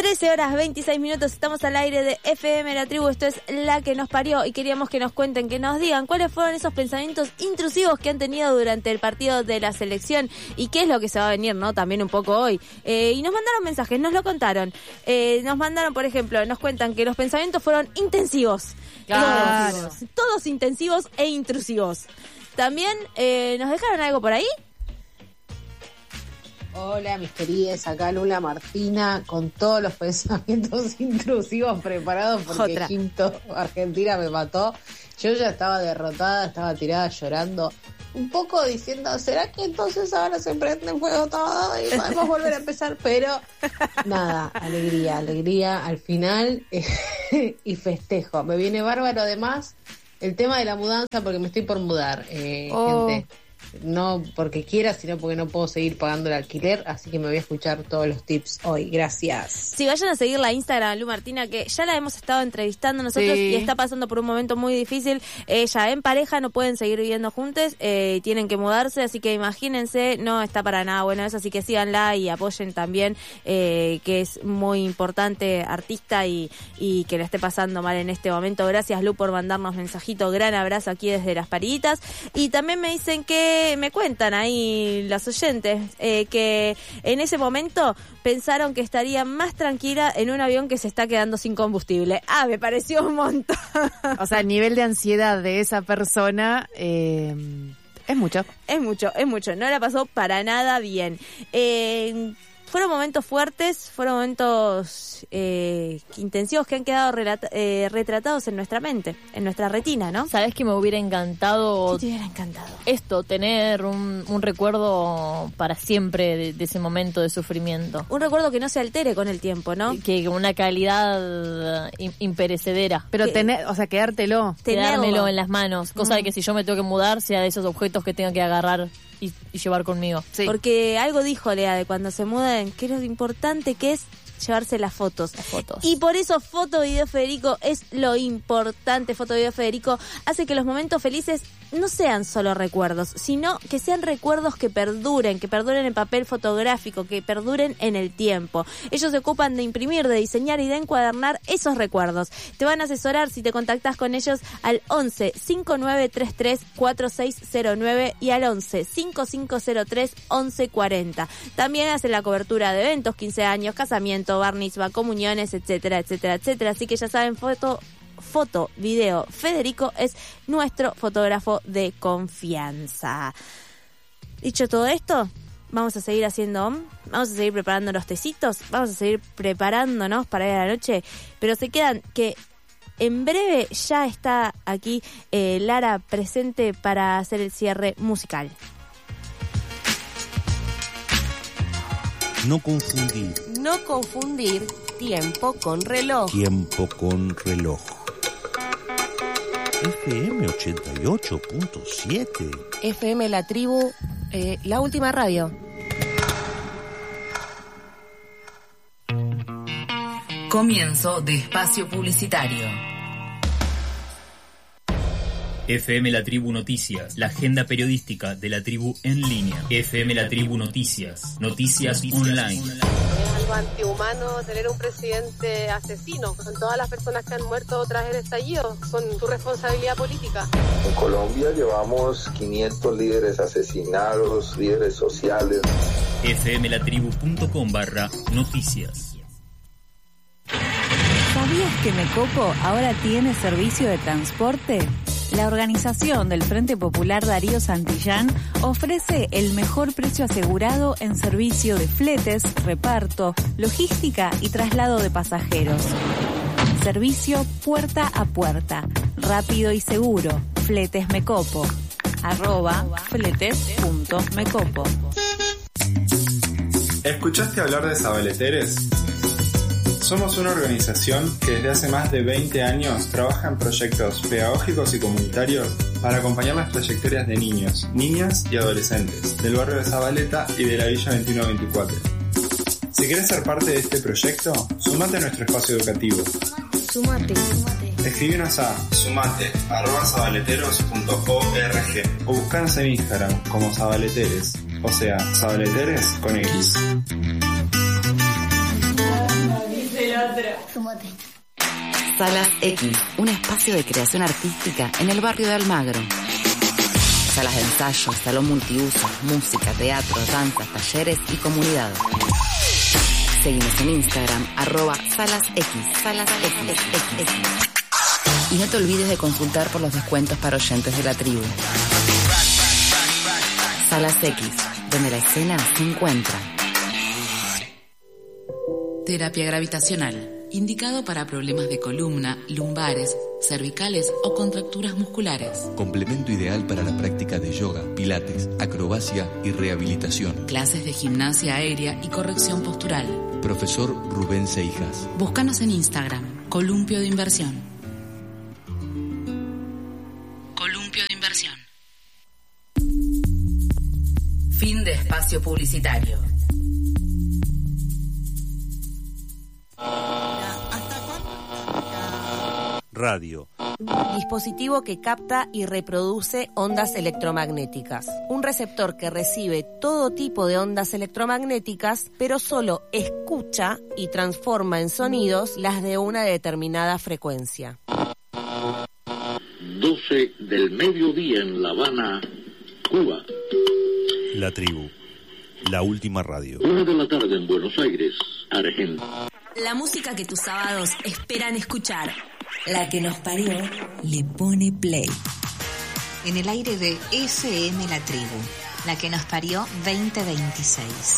13:26, estamos al aire de FM La Tribu, esto es La que nos parió y queríamos que nos cuenten, que nos digan cuáles fueron esos pensamientos intrusivos que han tenido durante el partido de la selección y qué es lo que se va a venir, ¿no? También un poco hoy. Y nos mandaron mensajes, nos lo contaron. Nos mandaron, por ejemplo, nos cuentan que los pensamientos fueron intensivos. Claro. Todos intensivos e intrusivos. También nos dejaron algo por ahí. Hola, mis queridas, acá Lula Martina, con todos los pensamientos intrusivos preparados porque Quinto Argentina me mató. Yo ya estaba derrotada, estaba tirada llorando, un poco diciendo, ¿será que entonces ahora se prende fuego todo y podemos volver a empezar? Pero nada, alegría al final y festejo. Me viene bárbaro además el tema de la mudanza porque me estoy por mudar, gente. No porque quiera, sino porque no puedo seguir pagando el alquiler, así que me voy a escuchar todos los tips hoy. Gracias. Sí, vayan a seguir la Instagram, Lu Martina, que ya la hemos estado entrevistando nosotros y está pasando por un momento muy difícil. Ella en pareja no pueden seguir viviendo juntos, tienen que mudarse, así que imagínense, no está para nada bueno eso, así que síganla y apoyen también, que es muy importante, artista y que la esté pasando mal en este momento. Gracias, Lu, por mandarnos mensajito, gran abrazo aquí desde Las Pariditas. Y también me dicen que me cuentan ahí los oyentes que en ese momento pensaron que estaría más tranquila en un avión que se está quedando sin combustible. Me pareció un montón. O sea, el nivel de ansiedad de esa persona es mucho. Es mucho. No la pasó para nada bien. Fueron momentos fuertes, fueron momentos intensivos que han quedado retratados en nuestra mente, en nuestra retina, ¿no? ¿Sabés que me hubiera encantado? ¿Qué te hubiera encantado? Esto, tener un recuerdo para siempre de ese momento de sufrimiento. Un recuerdo que no se altere con el tiempo, ¿no? Que una calidad imperecedera. Pero quedártelo. Quedármelo en las manos. Cosa de que si yo me tengo que mudar, sea de esos objetos que tenga que agarrar y llevar conmigo. Sí. Porque algo dijo Lea de cuando se muden, que es lo importante que es llevarse las fotos. Y por eso Foto Video Federico es lo importante. Foto Video Federico hace que los momentos felices no sean solo recuerdos, sino que sean recuerdos que perduren en papel fotográfico, que perduren en el tiempo. Ellos se ocupan de imprimir, de diseñar y de encuadernar esos recuerdos. Te van a asesorar si te contactas con ellos al 11 5933 4609 y al 11 5503 1140. También hacen la cobertura de eventos, 15 años, casamiento, bar mitzvah, comuniones, etcétera, etcétera, etcétera. Así que ya saben, Foto Video Federico es nuestro fotógrafo de confianza. Dicho todo esto, vamos a seguir vamos a seguir preparando los tecitos, vamos a seguir preparándonos para ir a la noche, pero se quedan que en breve ya está aquí Lara presente para hacer el cierre musical. No confundir tiempo con reloj. FM 88.7. FM La Tribu, la última radio. Comienzo de espacio publicitario. FM La Tribu Noticias, la agenda periodística de la tribu en línea. FM La Tribu Noticias, noticias online. Es algo antihumano tener un presidente asesino, con todas las personas que han muerto tras el estallido, con su responsabilidad política. En Colombia llevamos 500 líderes asesinados, líderes sociales. fmlatribu.com/noticias. ¿Sabías que Mecopo ahora tiene servicio de transporte? La organización del Frente Popular Darío Santillán ofrece el mejor precio asegurado en servicio de fletes, reparto, logística y traslado de pasajeros. Servicio puerta a puerta, rápido y seguro. Fletes Mecopo. @fletes.mecopo. ¿Escuchaste hablar de Sabaleteres? Somos una organización que desde hace más de 20 años trabaja en proyectos pedagógicos y comunitarios para acompañar las trayectorias de niños, niñas y adolescentes del barrio de Zabaleta y de la Villa 2124. Si querés ser parte de este proyecto, sumate a nuestro espacio educativo. Sumate. Escribinos a sumate@sabaleteros.org o buscanos en Instagram como Sabaleteres, o sea, Sabaleteres con X. Tomate. Salas X, un espacio de creación artística en el barrio de Almagro. Salas de ensayo, salón multiuso, música, teatro, danzas, talleres y comunidad. Seguinos en Instagram, @SalasX. Y no te olvides de consultar por los descuentos para oyentes de la tribu. Salas X, donde la escena se encuentra. Terapia gravitacional. Indicado para problemas de columna, lumbares, cervicales o contracturas musculares. Complemento ideal para la práctica de yoga, pilates, acrobacia y rehabilitación. Clases de gimnasia aérea y corrección postural. Profesor Rubén Seijas. Búscanos en Instagram, Columpio de Inversión. Columpio de Inversión. Fin de espacio publicitario. Radio. Dispositivo que capta y reproduce ondas electromagnéticas. Un receptor que recibe todo tipo de ondas electromagnéticas, pero solo escucha y transforma en sonidos las de una determinada frecuencia. 12 del mediodía en La Habana, Cuba. La tribu. La última radio. 1 de la tarde en Buenos Aires, Argentina. La música que tus sábados esperan escuchar. La que nos parió le pone play. En el aire de FM La Tribu, la que nos parió 2026.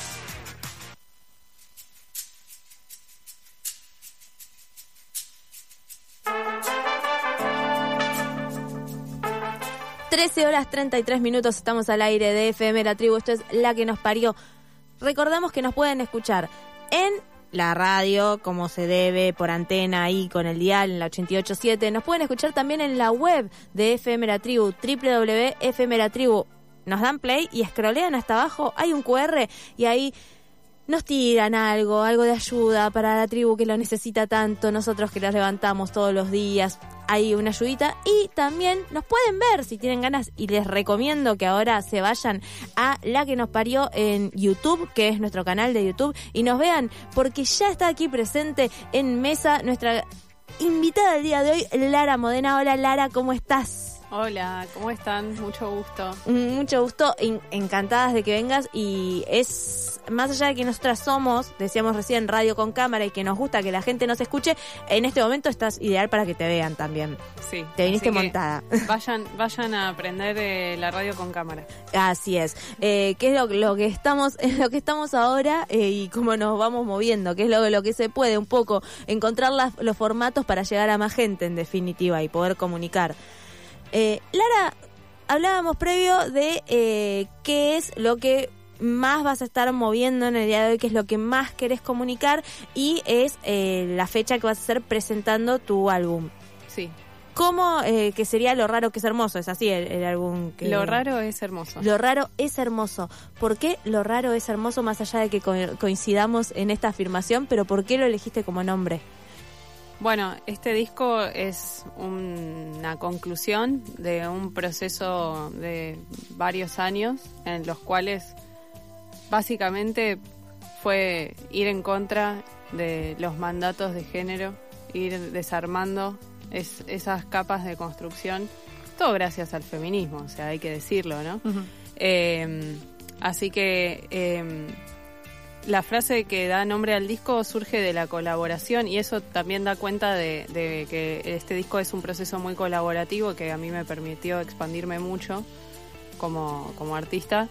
Horas 33 minutos, estamos al aire de FM La Tribu, esto es La que nos parió. Recordamos que nos pueden escuchar en la radio, como se debe, por antena ahí con el dial en la 88.7. Nos pueden escuchar también en la web de FM La Tribu, www.fmlatribu. Nos dan play y scrollean hasta abajo, hay un QR y ahí nos tiran algo de ayuda para la tribu que lo necesita tanto, nosotros que la levantamos todos los días. Hay una ayudita y también nos pueden ver si tienen ganas y les recomiendo que ahora se vayan a La que nos parió en YouTube, que es nuestro canal de YouTube, y nos vean porque ya está aquí presente en mesa nuestra invitada del día de hoy, Lara Modena. Hola Lara, ¿cómo estás? Hola, ¿cómo están? Mucho gusto. Mucho gusto, encantadas de que vengas y es, más allá de que nosotras somos, decíamos recién, radio con cámara y que nos gusta que la gente nos escuche, en este momento estás ideal para que te vean también. Sí. Te viniste montada. Vayan a aprender la radio con cámara. Así es. ¿Qué es lo que estamos ahora y cómo nos vamos moviendo? ¿Qué es lo que se puede un poco encontrar los formatos para llegar a más gente en definitiva y poder comunicar? Lara, hablábamos previo de qué es lo que más vas a estar moviendo en el día de hoy, qué es lo que más querés comunicar y es la fecha que vas a estar presentando tu álbum. Sí. ¿Cómo que sería Lo raro que es hermoso? Es así el álbum que... Lo raro es hermoso. Lo raro es hermoso. ¿Por qué Lo raro es hermoso, más allá de que coincidamos en esta afirmación, pero por qué lo elegiste como nombre? Bueno, este disco es una conclusión de un proceso de varios años en los cuales básicamente fue ir en contra de los mandatos de género, ir desarmando esas capas de construcción, todo gracias al feminismo, o sea, hay que decirlo, ¿no? Uh-huh. Así que... la frase que da nombre al disco surge de la colaboración y eso también da cuenta de que este disco es un proceso muy colaborativo que a mí me permitió expandirme mucho como artista.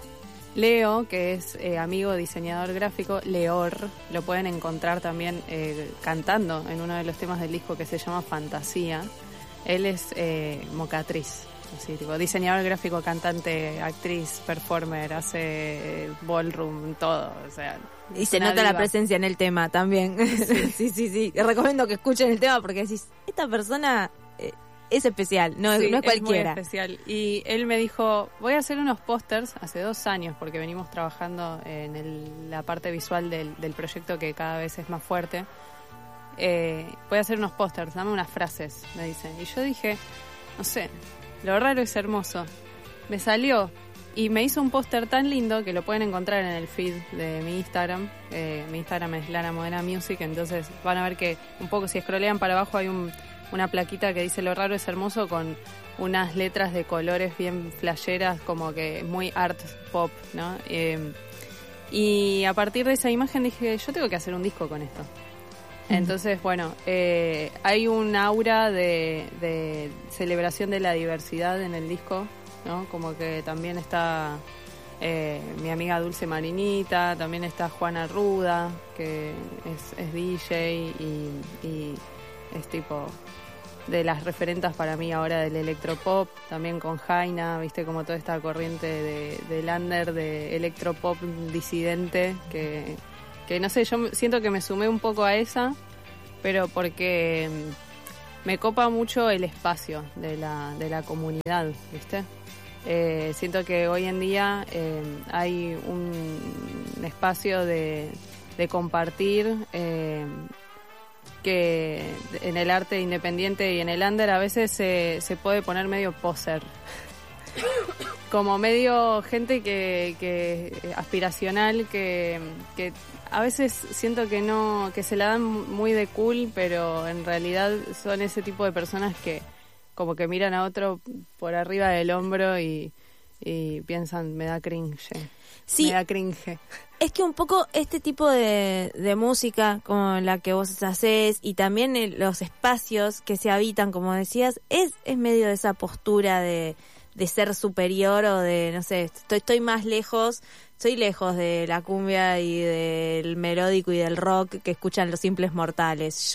Leo, que es amigo diseñador gráfico, Leor, lo pueden encontrar también cantando en uno de los temas del disco que se llama Fantasía. Él es mocatriz. Sí, tipo, diseñador gráfico, cantante, actriz, performer, hace ballroom, todo, o sea... Y se nota la presencia en el tema también. Sí. Recomiendo que escuchen el tema porque decís, esta persona es especial, no es cualquiera. Es muy especial. Y él me dijo, voy a hacer unos pósters hace 2 años porque venimos trabajando en la parte visual del proyecto que cada vez es más fuerte. Voy a hacer unos pósters, dame unas frases, me dice. Y yo dije, no sé... Lo raro es hermoso. Me salió Y me hizo un póster tan lindo que lo pueden encontrar en el feed de mi Instagram. Mi Instagram es Lara Modena Music, entonces van a ver que un poco si scrollean para abajo hay una plaquita que dice "Lo raro es hermoso", con unas letras de colores bien flasheras, como que muy art pop, ¿no? Y a partir de esa imagen dije, yo tengo que hacer un disco con esto. Entonces, bueno, hay un aura de celebración de la diversidad en el disco, ¿no? Como que también está mi amiga Dulce Marinita, también está Juana Ruda, que es DJ y es tipo de las referentas para mí ahora del electropop, también con Jaina, viste, como toda esta corriente del under, de electropop disidente, que no sé, yo siento que me sumé un poco a esa, pero porque me copa mucho el espacio de la comunidad, viste. Siento que hoy en día hay un espacio de compartir, que en el arte independiente y en el under a veces se puede poner medio poser, como medio gente que aspiracional, que a veces siento que se la dan muy de cool, pero en realidad son ese tipo de personas que como que miran a otro por arriba del hombro y piensan, me da cringe. Sí, me da cringe. Es que un poco este tipo de música como la que vos hacés y también los espacios que se habitan, como decías, es medio de esa postura de ser superior o de, no sé, estoy más lejos, estoy lejos de la cumbia y del melódico y del rock que escuchan los simples mortales.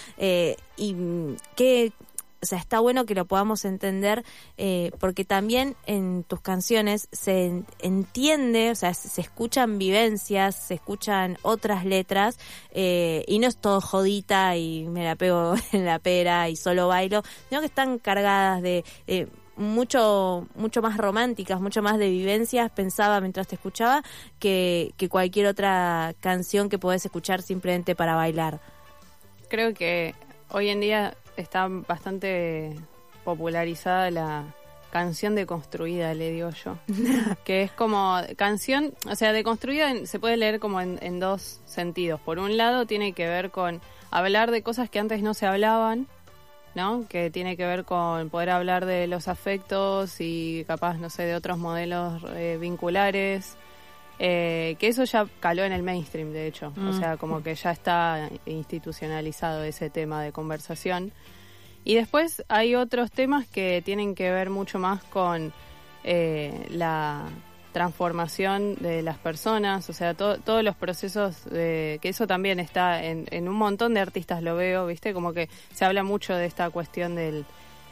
O sea, está bueno que lo podamos entender, porque también en tus canciones se entiende, o sea, se escuchan vivencias, se escuchan otras letras, y no es todo jodita y me la pego en la pera y solo bailo, sino que están cargadas de mucho más románticas, mucho más de vivencias, pensaba mientras te escuchaba, que cualquier otra canción que podés escuchar simplemente para bailar. Creo que hoy en día está bastante popularizada la canción deconstruida, le digo yo. Que es como canción, o sea, deconstruida se puede leer como en dos sentidos. Por un lado tiene que ver con hablar de cosas que antes no se hablaban, ¿no? Que tiene que ver con poder hablar de los afectos y capaz, no sé, de otros modelos vinculares. Que eso ya caló en el mainstream, de hecho. O sea, como que ya está institucionalizado ese tema de conversación. Y después hay otros temas que tienen que ver mucho más con la transformación de las personas, o sea, todos los procesos, que eso también está en un montón de artistas, lo veo, ¿viste? Como que se habla mucho de esta cuestión del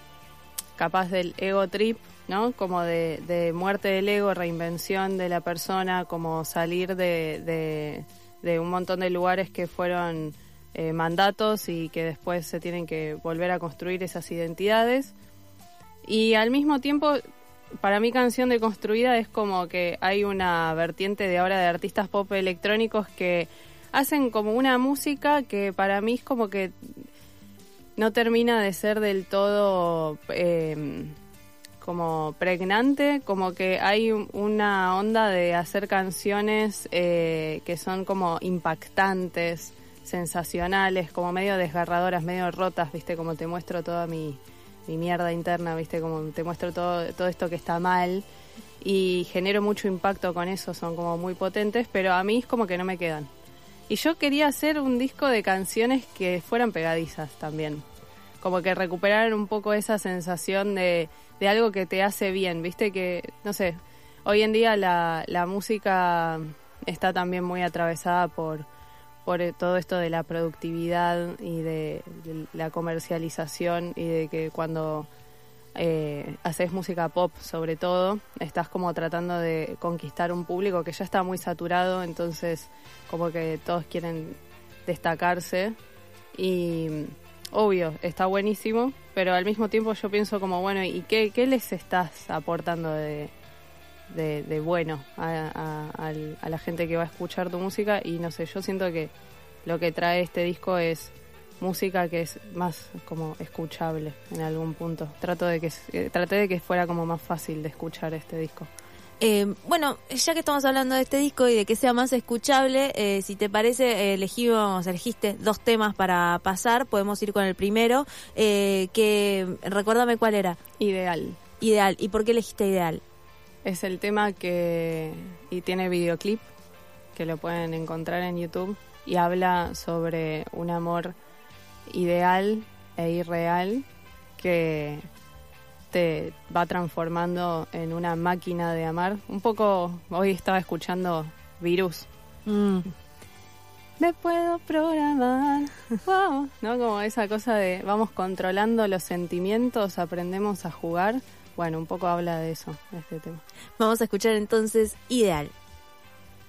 ego trip, ¿no? Como de muerte del ego, reinvención de la persona, como salir de un montón de lugares que fueron mandatos y que después se tienen que volver a construir esas identidades. Y al mismo tiempo, para mí Canción Deconstruida es como que hay una vertiente de ahora de artistas pop electrónicos que hacen como una música que para mí es como que no termina de ser del todo como pregnante, como que hay una onda de hacer canciones que son como impactantes, sensacionales, como medio desgarradoras, medio rotas, ¿viste? Como te muestro toda mi mierda interna, ¿viste? Como te muestro todo esto que está mal y genero mucho impacto con eso, son como muy potentes, pero a mí es como que no me quedan. Y yo quería hacer un disco de canciones que fueran pegadizas también, como que recuperaran un poco esa sensación de algo que te hace bien, ¿viste? Que, no sé, hoy en día la música está también muy atravesada por todo esto de la productividad y de la comercialización y de que cuando haces música pop, sobre todo, estás como tratando de conquistar un público que ya está muy saturado, entonces como que todos quieren destacarse y obvio, está buenísimo, pero al mismo tiempo yo pienso como, bueno, ¿y qué les estás aportando de bueno a la gente que va a escuchar tu música? Y no sé, yo siento que lo que trae este disco es música que es más como escuchable en algún punto. Traté de que fuera como más fácil de escuchar este disco. Bueno, ya que estamos hablando de este disco y de que sea más escuchable, si te parece, elegiste 2 temas para pasar. Podemos ir con el primero, que recuérdame cuál era. Ideal. ¿Y por qué elegiste Ideal? Es el tema y tiene videoclip, que lo pueden encontrar en YouTube, y habla sobre un amor ideal e irreal que te va transformando en una máquina de amar. Un poco, hoy estaba escuchando Virus. Me puedo programar. Wow. ¿No? Como esa cosa de vamos controlando los sentimientos, aprendemos a jugar. Bueno, un poco habla de eso, de este tema. Vamos a escuchar entonces Ideal.